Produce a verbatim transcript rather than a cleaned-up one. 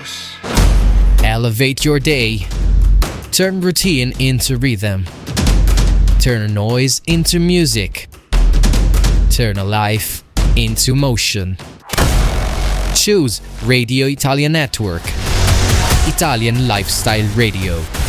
Elevate your day. Turn routine into rhythm. Turn noise into music. Turn a life into motion. Choose Radio Italia Network. Italian Lifestyle Radio.